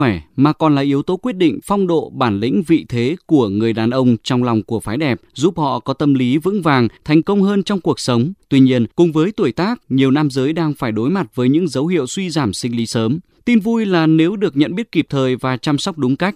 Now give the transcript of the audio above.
khỏe mà còn là yếu tố quyết định phong độ, bản lĩnh, vị thế của người đàn ông trong lòng của phái đẹp, giúp họ có tâm lý vững vàng, thành công hơn trong cuộc sống. Tuy nhiên, cùng với tuổi tác, nhiều nam giới đang phải đối mặt với những dấu hiệu suy giảm sinh lý sớm. Tin vui là nếu được nhận biết kịp thời và chăm sóc đúng cách,